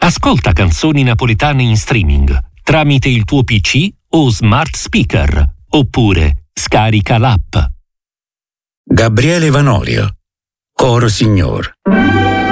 Ascolta canzoni napoletane in streaming tramite il tuo PC o smart speaker, oppure scarica l'app. Gabriele Vanorio, Coro Signor.